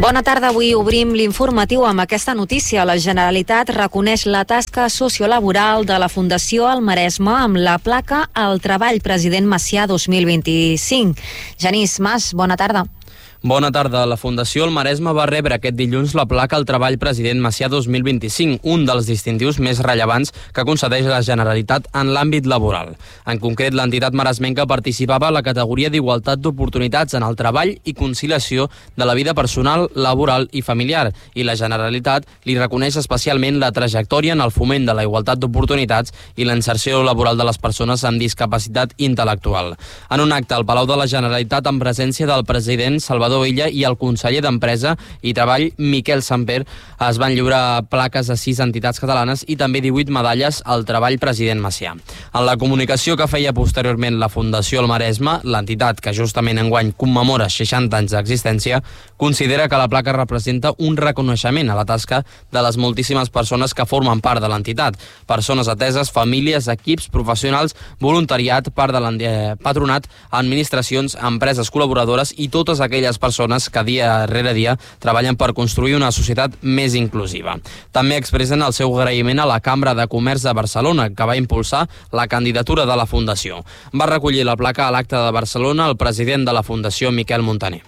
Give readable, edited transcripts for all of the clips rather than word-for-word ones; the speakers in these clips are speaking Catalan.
Bona tarda, avui obrim l'informatiu amb aquesta notícia. La Generalitat reconeix la tasca sociolaboral de la Fundació El Maresme amb la placa al treball President Macià 2025. Genís Mas, bona tarda. Bona tarda. La Fundació El Maresme va rebre aquest dilluns la placa al treball President Macià 2025, un dels distintius més rellevants que concedeix la Generalitat en l'àmbit laboral. En concret, l'entitat maresmenca participava a la categoria d'igualtat d'oportunitats en el treball i conciliació de la vida personal, laboral i familiar, i la Generalitat li reconeix especialment la trajectòria en el foment de la igualtat d'oportunitats i la inserció laboral de les persones amb discapacitat intel·lectual. En un acte al Palau de la Generalitat en presència del president Salvador Illa i el conseller d'Empresa i Treball, Miquel Samper, es van lliurar plaques a 6 entitats catalanes i també 18 medalles al treball President Macià. En la comunicació que feia posteriorment la Fundació El Maresme, l'entitat que justament enguany commemora 60 anys d'existència, considera que la placa representa un reconeixement a la tasca de les moltíssimes persones que formen part de l'entitat. Persones ateses, famílies, equips, professionals, voluntariat, part de patronat, administracions, empreses col·laboradores i totes aquelles persones que dia rere dia treballen per construir una societat més inclusiva. També expressen el seu agraïment a la Cambra de Comerç de Barcelona, que va impulsar la candidatura de la Fundació. Va recollir la placa a l'acte de Barcelona el president de la Fundació, Miquel Montaner.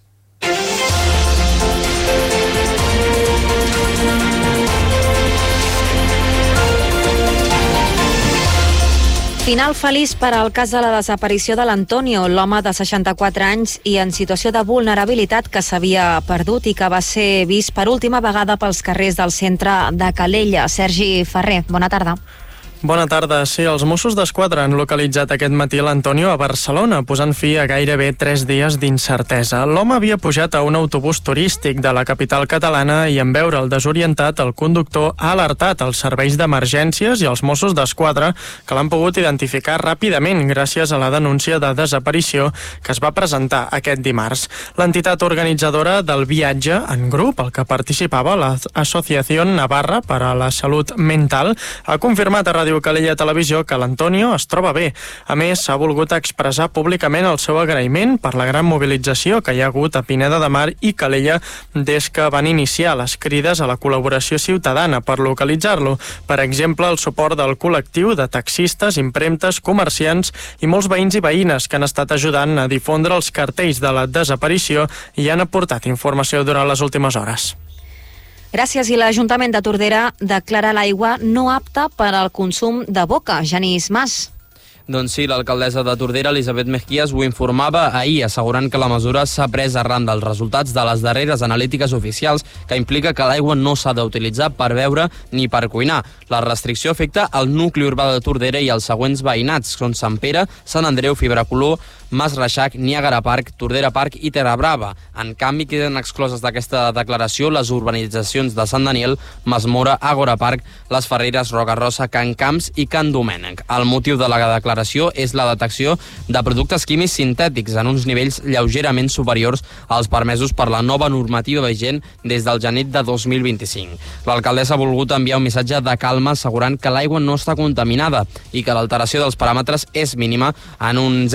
Final feliç per al cas de la desaparició de l'Antonio, l'home de 64 anys i en situació de vulnerabilitat que s'havia perdut i que va ser vist per última vegada pels carrers del centre de Calella. Sergi Ferrer, bona tarda. Bona tarda. Sí, els Mossos d'Esquadra han localitzat aquest matí l'Antonio a Barcelona, posant fi a gairebé 3 dies d'incertesa. L'home havia pujat a un autobús turístic de la capital catalana i en veure'l desorientat, el conductor ha alertat els serveis d'emergències i els Mossos d'Esquadra, que l'han pogut identificar ràpidament gràcies a la denúncia de desaparició que es va presentar aquest dimarts. L'entitat organitzadora del viatge en grup, el que participava, l'Associació Navarra per a la Salut Mental, ha confirmat a Ràdio Calella Televisió que l'Antonio es troba bé. A més, s'ha volgut expressar públicament el seu agraïment per la gran mobilització que hi ha hagut a Pineda de Mar i Calella des que van iniciar les crides a la col·laboració ciutadana per localitzar-lo. Per exemple, el suport del col·lectiu de taxistes, impremtes, comerciants i molts veïns i veïnes que han estat ajudant a difondre els cartells de la desaparició i han aportat informació durant les últimes hores. Gràcies. I l'Ajuntament de Tordera declara l'aigua no apta per al consum de boca. Genís Mas. Doncs sí, l'alcaldessa de Tordera, Elisabet Mejías, ho informava ahir, assegurant que la mesura s'ha pres arran dels resultats de les darreres analítiques oficials, que implica que l'aigua no s'ha d'utilitzar per beure ni per cuinar. La restricció afecta el nucli urbà de Tordera i els següents veïnats, són Sant Pere, Sant Andreu, Fibracolor, Mas Reixac, Niàgara Park, Tordera Park i Terra Brava. En canvi, queden excloses d'aquesta declaració les urbanitzacions de Sant Daniel, Masmora, Àgora Park, Les Ferreres, Rocarosa, Can Camps i Can Domènec. El motiu de la declaració és la detecció de productes químics sintètics en uns nivells lleugerament superiors als permesos per la nova normativa vigent des del gener de 2025. L'alcaldessa ha volgut enviar un missatge de calma assegurant que l'aigua no està contaminada i que l'alteració dels paràmetres és mínima en un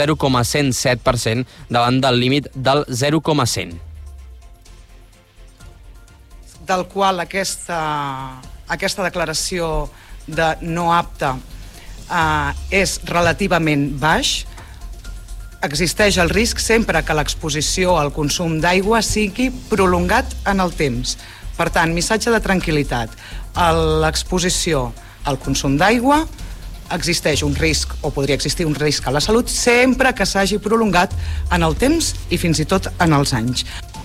0,107% davant del límit del 0,100. Del qual aquesta declaració de no apta és relativament baix. Existeix el risc sempre que l'exposició al consum d'aigua sigui prolongat en el temps. Per tant, missatge de tranquil·litat. A l'exposició al consum d'aigua existeix un risc, o podria existir un risc a la salut, sempre que s'hagi prolongat en el temps i fins i tot en els anys.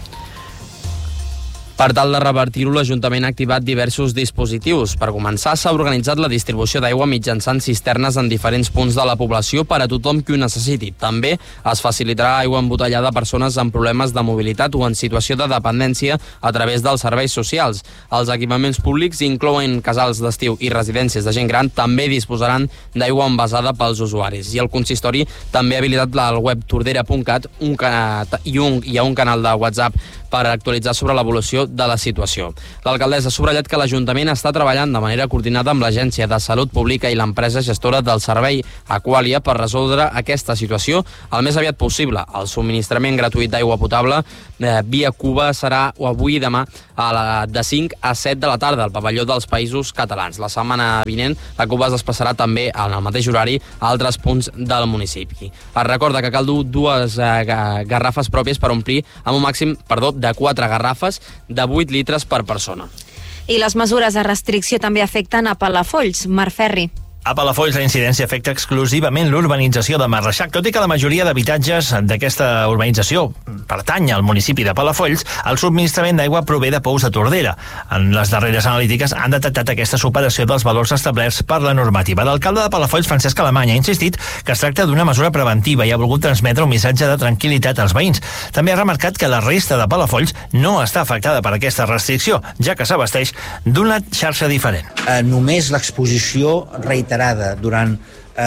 Per tal de revertir-ho, l'Ajuntament ha activat diversos dispositius. Per començar, s'ha organitzat la distribució d'aigua mitjançant cisternes en diferents punts de la població per a tothom qui ho necessiti. També es facilitarà aigua embotellada a persones amb problemes de mobilitat o en situació de dependència a través dels serveis socials. Els equipaments públics, inclouen casals d'estiu i residències de gent gran, també disposaran d'aigua envasada pels usuaris. I el consistori també ha habilitat el web tordera.cat i hi ha un canal de WhatsApp per actualitzar sobre l'evolució de la situació. L'alcaldessa ha subratllat que l'Ajuntament està treballant de manera coordinada amb l'Agència de Salut Pública i l'empresa gestora del servei Aqualia per resoldre aquesta situació el més aviat possible. El subministrament gratuït d'aigua potable via Cuba serà avui i demà de 5 a 7 de la tarda al pavelló dels Països Catalans. La setmana vinent la Cuba es desplaçarà també en el mateix horari a altres punts del municipi. Es recorda que cal dur 2 garrafes pròpies per omplir amb un màxim de 4 garrafes de 8 litres per persona. I les mesures de restricció també afecten a Palafolls. Marc Ferri. A Palafolls la incidència afecta exclusivament l'urbanització de Marreixac, tot i que la majoria d'habitatges d'aquesta urbanització pertany al municipi de Palafolls, el subministrament d'aigua prové de pous de Tordera. En les darreres analítiques han detectat aquesta superació dels valors establerts per la normativa. L'alcalde de Palafolls, Francesc Alemany, ha insistit que es tracta d'una mesura preventiva i ha volgut transmetre un missatge de tranquil·litat als veïns. També ha remarcat que la resta de Palafolls no està afectada per aquesta restricció, ja que s'abasteix d'una xarxa diferent. Només l'exposició reiterada durant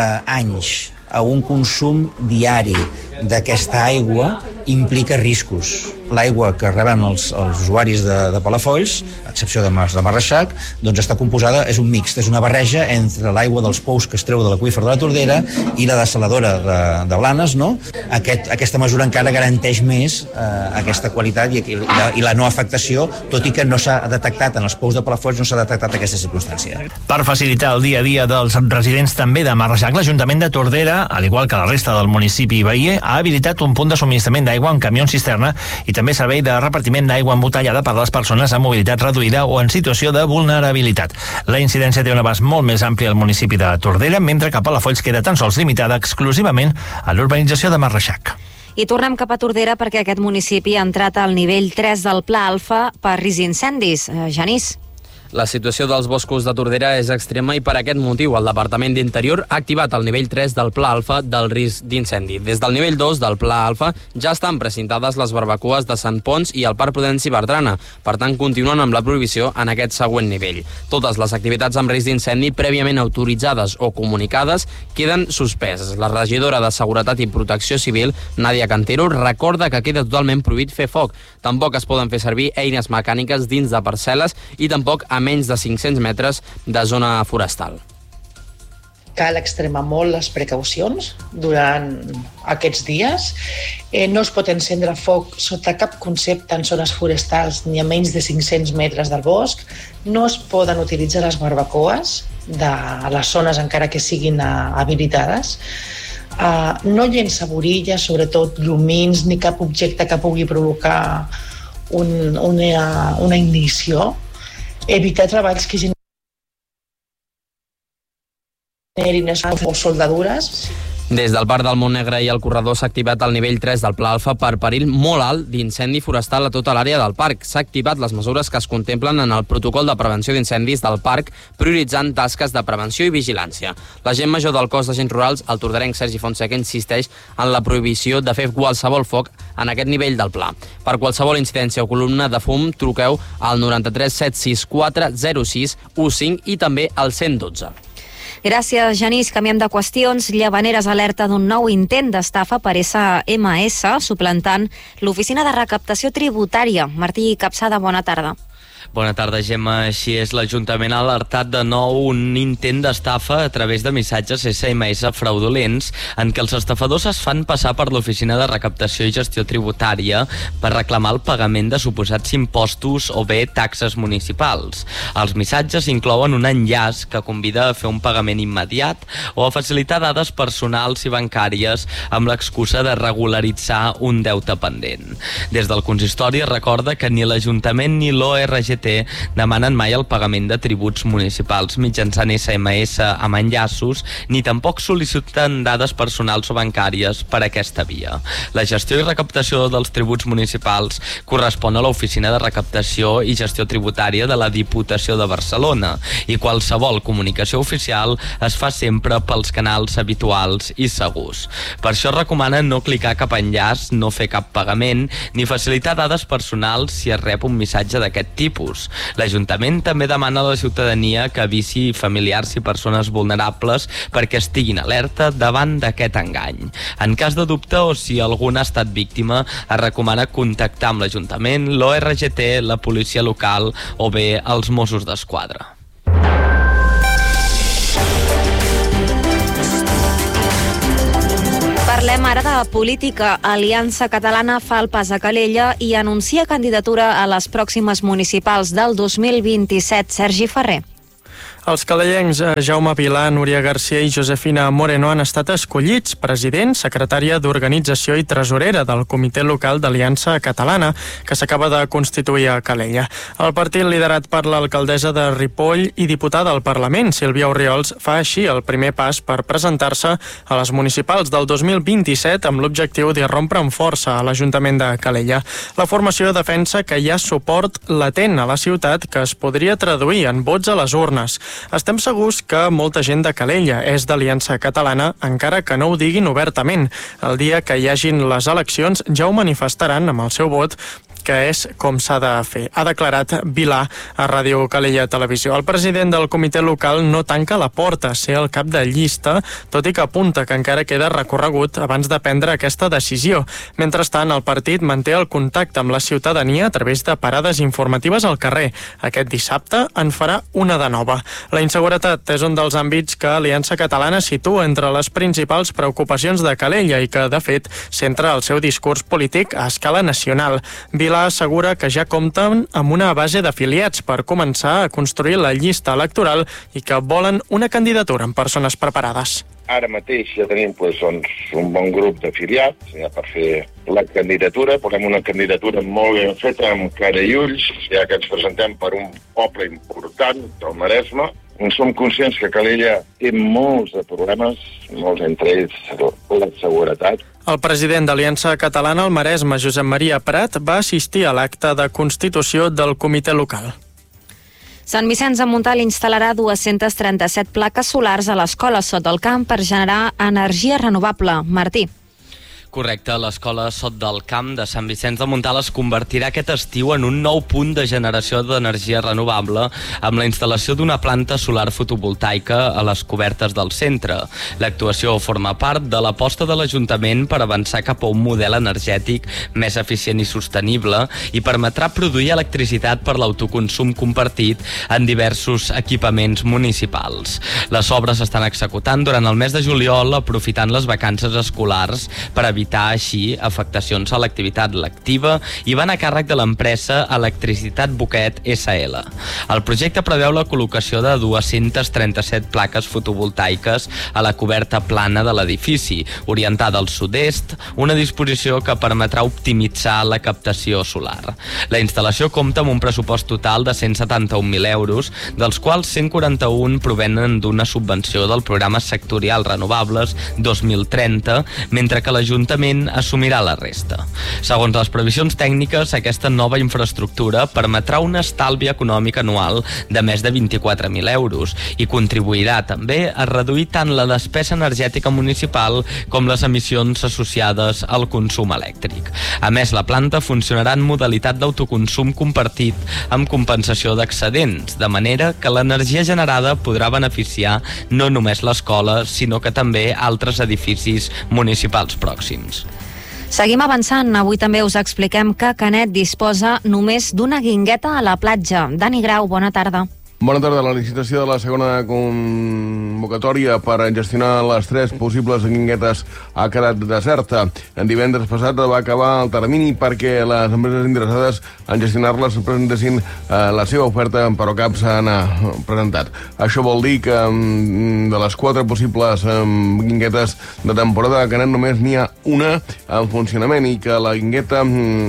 anys a un consum diari d'aquesta aigua implica riscos. L'aigua que reben els usuaris de Palafolls, a excepció de Marreixac, doncs està composada, és un mixt, és una barreja entre l'aigua dels pous que es treu de l'aqüífer de la Tordera i la dessaladora de Blanes, no? Aquesta mesura encara garanteix més aquesta qualitat i la no afectació, tot i que no s'ha detectat en els pous de Palafolls, no s'ha detectat aquesta circumstància. Per facilitar el dia a dia dels residents també de Marreixac, l'Ajuntament de Tordera, al igual que la resta del municipi veí, ha habilitat un punt de subministrament d'aigua amb camions cisterna i també servei de repartiment d'aigua embotellada per a les persones amb mobilitat reduïda o en situació de vulnerabilitat. La incidència té un abast molt més ampli al municipi de Tordera, mentre que a Palafolls queda tan sols limitada exclusivament a l'urbanització de Marreixac. I tornem cap a Tordera perquè aquest municipi ha entrat al nivell 3 del Pla Alfa per risc d'incendis. Genís. La situació dels boscos de Tordera és extrema i per aquest motiu el Departament d'Interior ha activat el nivell 3 del Pla Alfa del risc d'incendi. Des del nivell 2 del Pla Alfa ja estan precintades les barbacoes de Sant Pons i el Parc Prudenci Bertrana. Per tant, continuen amb la prohibició en aquest següent nivell. Totes les activitats amb risc d'incendi prèviament autoritzades o comunicades queden suspeses. La regidora de Seguretat i Protecció Civil, Nàdia Cantero, recorda que queda totalment prohibit fer foc. Tampoc es poden fer servir eines mecàniques dins de parcel·les i tampoc a menys de 500 metres de zona forestal. Cal extremar molt les precaucions durant aquests dies. No es pot encendre foc sota cap concepte en zones forestals ni a menys de 500 metres del bosc. No es poden utilitzar les barbacoes de les zones encara que siguin habilitades. No llençar borilles, sobretot llumins, ni cap objecte que pugui provocar una ignició. Evitar treballs que generin o soldadures. Des del Parc del Montnegre i el corredor s'ha activat el nivell 3 del Pla Alfa per perill molt alt d'incendi forestal a tota l'àrea del parc. S'ha activat les mesures que es contemplen en el protocol de prevenció d'incendis del parc, prioritzant tasques de prevenció i vigilància. L'agent major del cos d'agents rurals, el torderenc Sergi Fonseca, insisteix en la prohibició de fer qualsevol foc en aquest nivell del pla. Per qualsevol incidència o columna de fum, truqueu al 93 764 06 15 i també al 112. Gràcies, Genís. Canviem de qüestions. Llavaneres alerta d'un nou intent d'estafa per SMS, suplantant l'Oficina de Recaptació Tributària. Martí Capçada, bona tarda. Bona tarda, Gemma. Així és, l'Ajuntament ha alertat de nou un intent d'estafa a través de missatges SMS fraudulents en què els estafadors es fan passar per l'Oficina de Recaptació i Gestió Tributària per reclamar el pagament de suposats impostos o bé taxes municipals. Els missatges inclouen un enllaç que convida a fer un pagament immediat o a facilitar dades personals i bancàries amb l'excusa de regularitzar un deute pendent. Des del consistori es recorda que ni l'Ajuntament ni l'ORG demanen mai el pagament de tributs municipals mitjançant SMS amb enllaços, ni tampoc sol·liciten dades personals o bancàries per aquesta via. La gestió i recaptació dels tributs municipals correspon a l'Oficina de Recaptació i Gestió Tributària de la Diputació de Barcelona i qualsevol comunicació oficial es fa sempre pels canals habituals i segurs. Per això recomanen no clicar cap enllaç, no fer cap pagament, ni facilitar dades personals si es rep un missatge d'aquest tipus. tipus. L'Ajuntament també demana a la ciutadania que avisi familiars i persones vulnerables perquè estiguin alerta davant d'aquest engany. En cas de dubte o si algú ha estat víctima, es recomana contactar amb l'Ajuntament, l'ORGT, la policia local o bé els Mossos d'Esquadra. Parlem ara de política. Aliança Catalana fa el pas a Calella i anuncia candidatura a les pròximes municipals del 2027. Sergi Ferrer. Els calellencs Jaume Vilà, Núria Garcia i Josefina Moreno han estat escollits president, secretària d'Organització i tresorera del Comitè Local d'Aliança Catalana, que s'acaba de constituir a Calella. El partit liderat per l'alcaldessa de Ripoll i diputada al Parlament, Sílvia Orriols, fa així el primer pas per presentar-se a les municipals del 2027 amb l'objectiu d'irrompre amb força a l'Ajuntament de Calella. La formació defensa que hi ha suport latent a la ciutat que es podria traduir en vots a les urnes. Estem segurs que molta gent de Calella és d'Aliança Catalana, encara que no ho diguin obertament. El dia que hi hagin les eleccions ja ho manifestaran amb el seu vot, que és com s'ha de fer, ha declarat Vilà a Ràdio Calella Televisió. El president del comitè local no tanca la porta a ser el cap de llista, tot i que apunta que encara queda recorregut abans de prendre aquesta decisió. Mentrestant, el partit manté el contacte amb la ciutadania a través de parades informatives al carrer. Aquest dissabte en farà una de nova. La inseguretat és un dels àmbits que Aliança Catalana situa entre les principals preocupacions de Calella i que, de fet, centra el seu discurs polític a escala nacional. Vilà assegura que ja compten amb una base d'afiliats per començar a construir la llista electoral i que volen una candidatura amb persones preparades. Ara mateix ja tenim un bon grup d'afiliats per fer la candidatura. Posem una candidatura molt ben feta, amb cara i ulls, ja que ens presentem per un poble important del Maresme. Som conscients que Calella té molts de problemes, molts entre ells la seguretat. El president d'Aliança Catalana al Maresme, Josep Maria Prat, va assistir a l'acte de constitució del comitè local. Sant Vicenç de Montalt instal·larà 237 plaques solars a l'escola Sot del Camp per generar energia renovable. Martí. Correcte, l'escola Sot del Camp de Sant Vicenç de Montalt es convertirà aquest estiu en un nou punt de generació d'energia renovable amb la instal·lació d'una planta solar fotovoltaica a les cobertes del centre. L'actuació forma part de l'aposta de l'Ajuntament per avançar cap a un model energètic més eficient i sostenible i permetrà produir electricitat per l'autoconsum compartit en diversos equipaments municipals. Les obres s'estan executant durant el mes de juliol aprofitant les vacances escolars per evitar així afectacions a l'activitat lectiva i van a càrrec de l'empresa Electricitat Boquet SL. El projecte preveu la col·locació de 237 plaques fotovoltaiques a la coberta plana de l'edifici, orientada al sud-est, una disposició que permetrà optimitzar la captació solar. La instal·lació compta amb un pressupost total de 171.000 euros, dels quals 141 provenen d'una subvenció del programa sectorial Renovables 2030, mentre que l'Ajuntament assumirà la resta. Segons les previsions tècniques, aquesta nova infraestructura permetrà un estalvi econòmic anual de més de 24.000 euros i contribuirà també a reduir tant la despesa energètica municipal com les emissions associades al consum elèctric. A més, la planta funcionarà en modalitat d'autoconsum compartit amb compensació d'excedents, de manera que l'energia generada podrà beneficiar no només l'escola, sinó que també altres edificis municipals pròxims. Seguim avançant. Avui també us expliquem que Canet disposa només d'una guingueta a la platja. Dani Grau, bona tarda. Bona tarda. La licitació de la segona convocatòria per gestionar les 3 possibles guinguetes ha quedat deserta. En divendres passat va acabar el termini perquè les empreses interessades en gestionar-les presentessin la seva oferta, però cap s'ha presentat. Això vol dir que de les 4 possibles guinguetes de temporada de Canet només n'hi ha una en funcionament i que la guingueta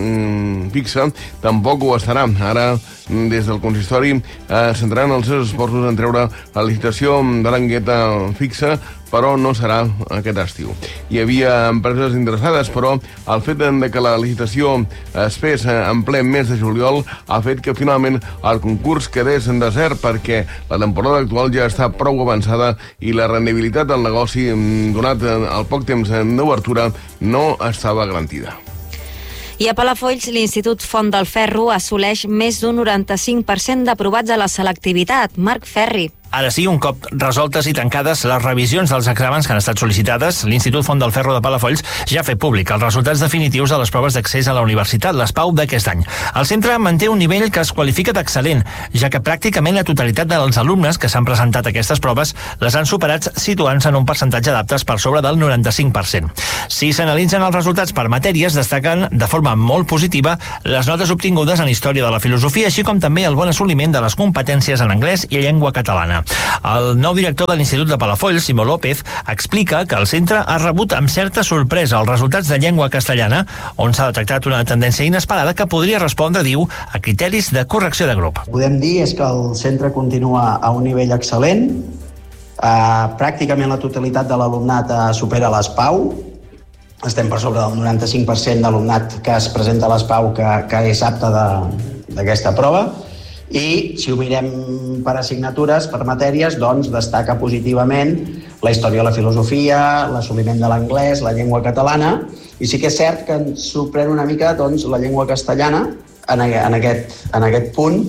fixa tampoc ho estarà. Ara, des del consistori, centraran els seus esforços en treure la licitació de la guingueta fixa, però no serà aquest estiu. Hi havia empreses interessades, però el fet que la licitació es fes en ple mes de juliol ha fet que finalment el concurs quedés en desert perquè la temporada actual ja està prou avançada i la rendibilitat del negoci, donat el poc temps d'obertura, no estava garantida. I a Palafolls, l'Institut Font del Ferro assoleix més d'un 95% d'aprovats a la selectivitat. Marc Ferri. Ara sí, un cop resoltes i tancades les revisions dels exàmens que han estat sol·licitades, l'Institut Font del Ferro de Palafolls ja ha fet públic els resultats definitius de les proves d'accés a la universitat, les PAU d'aquest any. El centre manté un nivell que es qualifica d'excel·lent, ja que pràcticament la totalitat dels alumnes que s'han presentat a aquestes proves les han superat situant-se en un percentatge d'aptes per sobre del 95%. Si s'analitzen els resultats per matèries, destaquen de forma molt positiva les notes obtingudes en història de la filosofia, així com també el bon assoliment de les competències en anglès i llengua catalana. El nou director de l'Institut de Palafolls, Simó López, explica que el centre ha rebut amb certa sorpresa els resultats de llengua castellana, on s'ha detectat una tendència inesperada que podria respondre, diu, a criteris de correcció de grup. Podem dir és que el centre continua a un nivell excel·lent, pràcticament la totalitat de l'alumnat supera les PAU, estem per sobre del 95% d'alumnat que es presenta a les PAU que és apte d'aquesta prova, i si ho mirem per assignatures, per matèries, doncs destaca positivament la història de la filosofia, l'assoliment de l'anglès, la llengua catalana, i sí que és cert que ens sorprèn una mica doncs, la llengua castellana en aquest punt,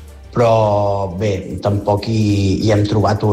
però bé, tampoc hi hem trobat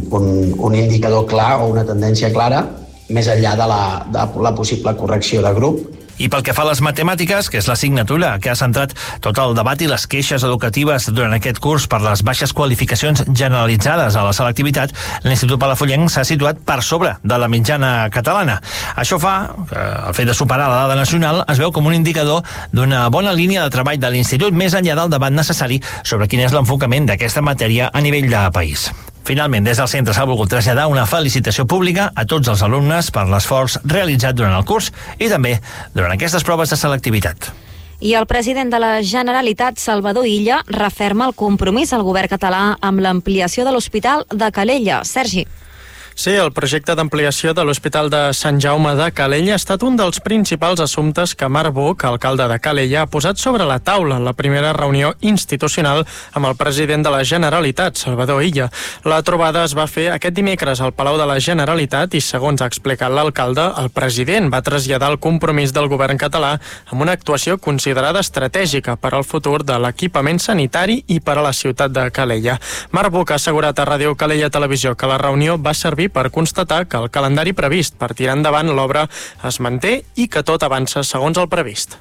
un indicador clar o una tendència clara més enllà de la possible correcció de grup. I pel que fa a les matemàtiques, que és l'assignatura que ha centrat tot el debat i les queixes educatives durant aquest curs per les baixes qualificacions generalitzades a la selectivitat, l'Institut Palafollenc s'ha situat per sobre de la mitjana catalana. Això fa que el fet de superar la dada nacional es veu com un indicador d'una bona línia de treball de l'Institut més enllà del debat necessari sobre quin és l'enfocament d'aquesta matèria a nivell de país. Finalment, des del centre s'ha volgut traslladar una felicitació pública a tots els alumnes per l'esforç realitzat durant el curs i també durant aquestes proves de selectivitat. I el president de la Generalitat, Salvador Illa, referma el compromís al govern català amb l'ampliació de l'Hospital de Calella. Sergi. Sí, el projecte d'ampliació de l'Hospital de Sant Jaume de Calella ha estat un dels principals assumptes que Marc Buch, alcalde de Calella, ha posat sobre la taula en la primera reunió institucional amb el president de la Generalitat, Salvador Illa. La trobada es va fer aquest dimecres al Palau de la Generalitat i, segons ha explicat l'alcalde, el president va traslladar el compromís del govern català amb una actuació considerada estratègica per al futur de l'equipament sanitari i per a la ciutat de Calella. Marc Buch ha assegurat a Ràdio Calella Televisió que la reunió va servir per constatar que el calendari previst per tirar endavant l'obra es manté i que tot avança segons el previst.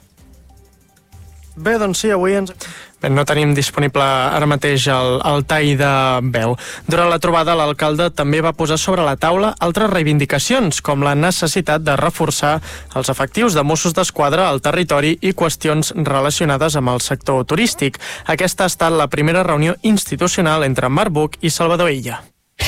Bé, doncs sí, avui no tenim disponible ara mateix el tall de veu. Durant la trobada, l'alcalde també va posar sobre la taula altres reivindicacions, com la necessitat de reforçar els efectius de Mossos d'Esquadra al territori i qüestions relacionades amb el sector turístic. Aquesta ha estat la primera reunió institucional entre Marc Buch i Salvador Illa.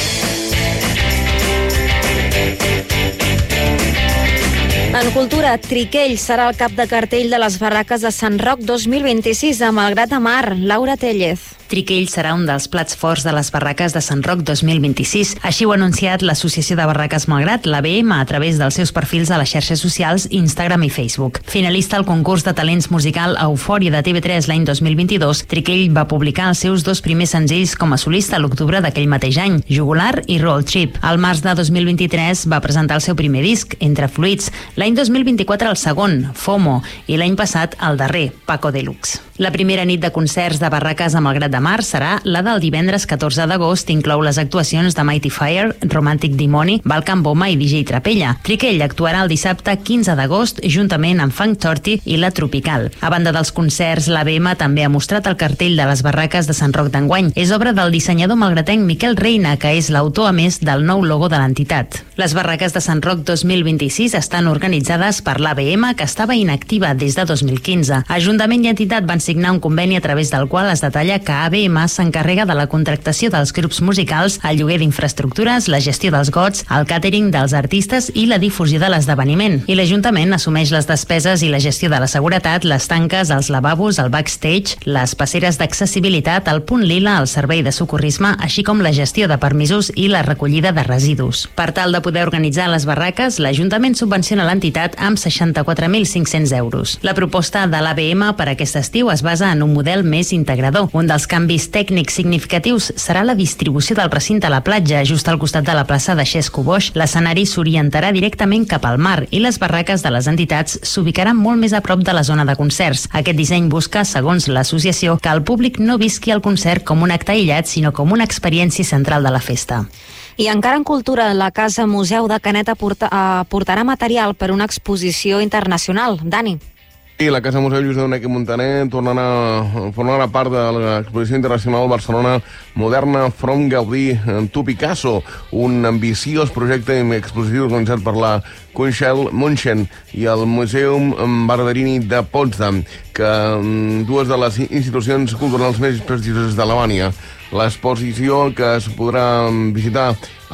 En cultura, Triquell serà el cap de cartell de les barraques de Sant Roc 2026 a Malgrat de Mar. Laura Tellez. Triquell serà un dels plats forts de les barraques de Sant Roc 2026. Així ho ha anunciat l'Associació de Barraques Malgrat, l'ABM, a través dels seus perfils a les xarxes socials Instagram i Facebook. Finalista al concurs de talents musical Eufòria de TV3 l'any 2022, Triquell va publicar els seus dos primers senzills com a solista a l'octubre d'aquell mateix any, Jugular i Road Trip. Al març de 2023 va presentar el seu primer disc, Entre Fluids, l'any 2024 el segon, FOMO, i l'any passat el darrer, Paco Deluxe. La primera nit de concerts de barraques a Malgrat de Mar serà la del divendres 14 d'agost, inclou les actuacions de Mighty Fire, Romantic Dimoni, Balkan Bomba i DJ Trapella. Triquell actuarà el dissabte 15 d'agost juntament amb Funk Torti i La Tropical. A banda dels concerts, l'ABM també ha mostrat el cartell de les barraques de Sant Roc d'enguany. És obra del dissenyador malgratenc Miquel Reina, que és l'autor a més del nou logo de l'entitat. Les barraques de Sant Roc 2026 estan organitzades per l'ABM, que estava inactiva des de 2015. Ajuntament i entitat van signar un conveni a través del qual es detalla que ABM s'encarrega de la contractació dels grups musicals, el lloguer d'infraestructures, la gestió dels gots, el càtering dels artistes i la difusió de l'esdeveniment. I l'Ajuntament assumeix les despeses i la gestió de la seguretat, les tanques, els lavabos, el backstage, les passeres d'accessibilitat, el punt lila, el servei de socorrisme, així com la gestió de permisos i la recollida de residus. Per tal de poder organitzar les barraques, l'Ajuntament subvenciona l'entitat amb 64.500 euros. La proposta de l'ABM per aquest estiu es es basa en un model més integrador. Un dels canvis tècnics significatius serà la distribució del recinte a la platja, just al costat de la plaça de Xesco Boix. L'escenari s'orientarà directament cap al mar i les barraques de les entitats s'ubicaran molt més a prop de la zona de concerts. Aquest disseny busca, segons l'associació, que el públic no visqui el concert com un acte aïllat, sinó com una experiència central de la festa. I encara en cultura, la Casa Museu de Canet portarà material per una exposició internacional. Dani. I la Casa Museu Lluís Donec i Montaner formarà part de l'exposició internacional Barcelona Moderna From Gaudí to Picasso, un ambiciós projecte expositiu organitzat per la Kunsthalle München i el Museum Barberini de Potsdam, que dues de les institucions culturals més prestigioses d'Alemanya. L'exposició, que es podrà visitar